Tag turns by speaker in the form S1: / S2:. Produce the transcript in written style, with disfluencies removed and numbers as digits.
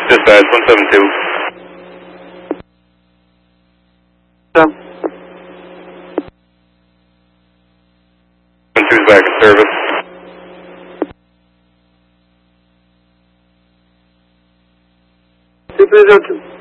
S1: Dispatch 172.
S2: So,
S1: 172's back in service.
S2: two 302.